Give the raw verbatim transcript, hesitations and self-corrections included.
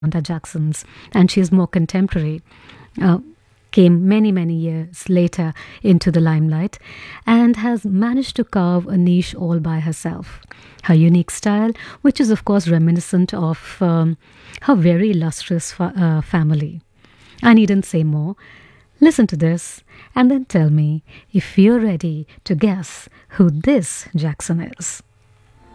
Shonda Jackson's, and she's more contemporary. Uh, Came many, many years later into the limelight and has managed to carve a niche all by herself. Her unique style, which is, of course, reminiscent of um, her very illustrious fa- uh, family. I needn't say more. Listen to this and then tell me if you're ready to guess who this Jackson is.